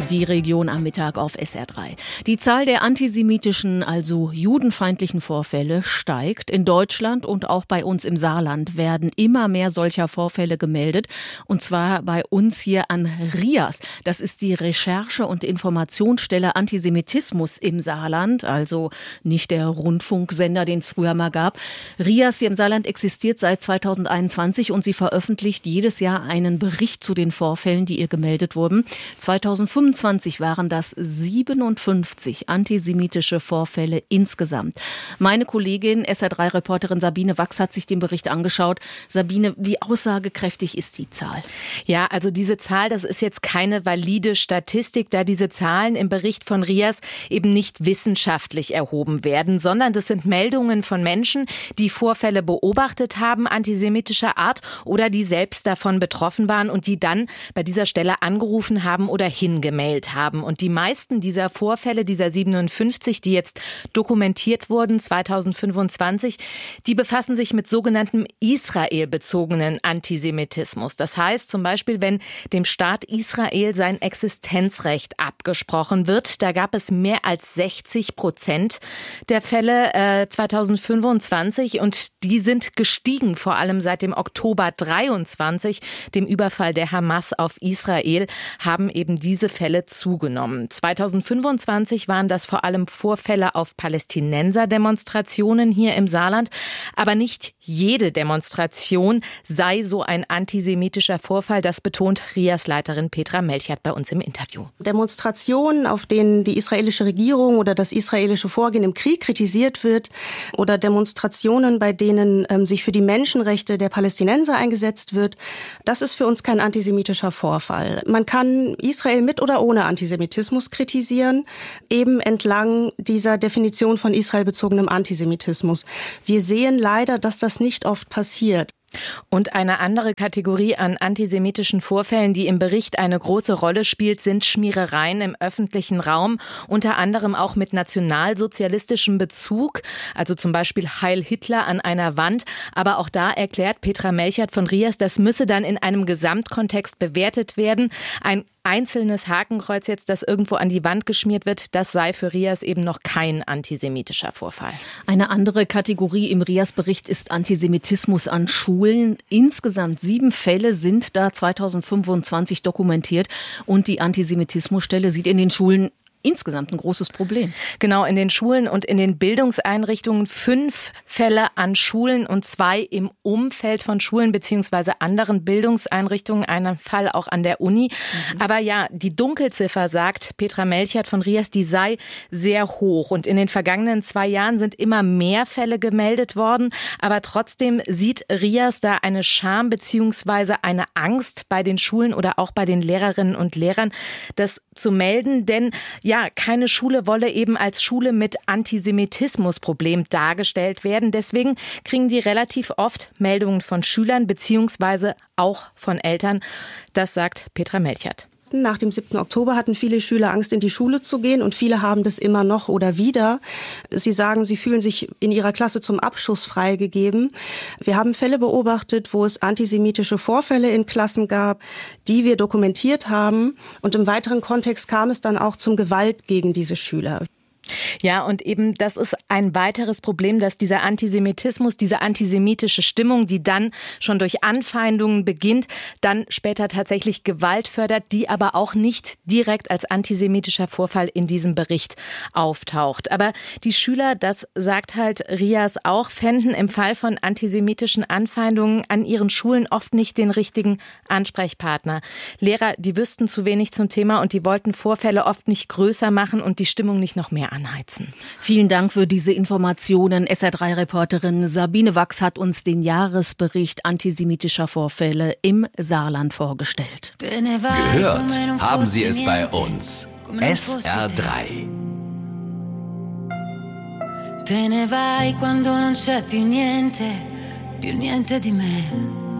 Die Region am Mittag auf SR3. Die Zahl der antisemitischen, also judenfeindlichen Vorfälle steigt. In Deutschland und auch bei uns im Saarland werden immer mehr solcher Vorfälle gemeldet. Und zwar bei uns hier an RIAS. Das ist die Recherche- und Informationsstelle Antisemitismus im Saarland. Also nicht der Rundfunksender, den es früher mal gab. RIAS hier im Saarland existiert seit 2021 und sie veröffentlicht jedes Jahr einen Bericht zu den Vorfällen, die ihr gemeldet wurden. 2025 waren das 57 antisemitische Vorfälle insgesamt. Meine Kollegin, SR3-Reporterin Sabine Wachs, hat sich den Bericht angeschaut. Sabine, wie aussagekräftig ist die Zahl? Ja, also diese Zahl, das ist jetzt keine valide Statistik, da diese Zahlen im Bericht von RIAS eben nicht wissenschaftlich erhoben werden, sondern das sind Meldungen von Menschen, die Vorfälle beobachtet haben, antisemitischer Art, oder die selbst davon betroffen waren und die dann bei dieser Stelle angerufen haben oder hingemeldet haben. Und die meisten dieser Vorfälle, dieser 57, die jetzt dokumentiert wurden 2025, die befassen sich mit sogenanntem israelbezogenen Antisemitismus. Das heißt zum Beispiel, wenn dem Staat Israel sein Existenzrecht abgesprochen wird, da gab es mehr als 60% der Fälle 2025 und die sind gestiegen, vor allem seit dem Oktober 23, dem Überfall der Hamas auf Israel, haben eben diese Fälle zugenommen. 2025 waren das vor allem Vorfälle auf Palästinenser-Demonstrationen hier im Saarland. Aber nicht jede Demonstration sei so ein antisemitischer Vorfall. Das betont RIAS-Leiterin Petra Melchert bei uns im Interview. Demonstrationen, auf denen die israelische Regierung oder das israelische Vorgehen im Krieg kritisiert wird, oder Demonstrationen, bei denen sich für die Menschenrechte der Palästinenser eingesetzt wird, das ist für uns kein antisemitischer Vorfall. Man kann Israel mit oder ohne Antisemitismus kritisieren, eben entlang dieser Definition von israelbezogenem Antisemitismus. Wir sehen leider, dass das nicht oft passiert. Und eine andere Kategorie an antisemitischen Vorfällen, die im Bericht eine große Rolle spielt, sind Schmierereien im öffentlichen Raum, unter anderem auch mit nationalsozialistischem Bezug, also zum Beispiel Heil Hitler an einer Wand. Aber auch da erklärt Petra Melchert von RIAS, das müsse dann in einem Gesamtkontext bewertet werden. Ein einzelnes Hakenkreuz jetzt, das irgendwo an die Wand geschmiert wird, das sei für RIAS eben noch kein antisemitischer Vorfall. Eine andere Kategorie im RIAS-Bericht ist Antisemitismus an Schulen. Insgesamt 7 Fälle sind da 2025 dokumentiert und die Antisemitismusstelle sieht in den Schulen insgesamt ein großes Problem. Genau, in den Schulen und in den Bildungseinrichtungen 5 Fälle an Schulen und 2 im Umfeld von Schulen bzw. anderen Bildungseinrichtungen, einen Fall auch an der Uni. Aber ja, die Dunkelziffer, sagt Petra Melchert von RIAS, die sei sehr hoch. Und in den vergangenen 2 Jahren sind immer mehr Fälle gemeldet worden. Aber trotzdem sieht RIAS da eine Scham bzw. eine Angst bei den Schulen oder auch bei den Lehrerinnen und Lehrern, das zu melden. Denn ja, keine Schule wolle eben als Schule mit Antisemitismusproblem dargestellt werden. Deswegen kriegen die relativ oft Meldungen von Schülern beziehungsweise auch von Eltern. Das sagt Petra Melchert. Nach dem 7. Oktober hatten viele Schüler Angst, in die Schule zu gehen, und viele haben das immer noch oder wieder. Sie sagen, sie fühlen sich in ihrer Klasse zum Abschuss freigegeben. Wir haben Fälle beobachtet, wo es antisemitische Vorfälle in Klassen gab, die wir dokumentiert haben. Und im weiteren Kontext kam es dann auch zum Gewalt gegen diese Schüler. Ja, und eben das ist ein weiteres Problem, dass dieser Antisemitismus, diese antisemitische Stimmung, die dann schon durch Anfeindungen beginnt, dann später tatsächlich Gewalt fördert, die aber auch nicht direkt als antisemitischer Vorfall in diesem Bericht auftaucht. Aber die Schüler, das sagt halt RIAS auch, fänden im Fall von antisemitischen Anfeindungen an ihren Schulen oft nicht den richtigen Ansprechpartner. Lehrer, die wüssten zu wenig zum Thema und die wollten Vorfälle oft nicht größer machen und die Stimmung nicht noch mehr anheizen. Vielen Dank für diese Informationen. SR3-Reporterin Sabine Wachs hat uns den Jahresbericht antisemitischer Vorfälle im Saarland vorgestellt. Gehört haben Sie es bei uns. SR3. Te ne vai quando non c'è più niente di me.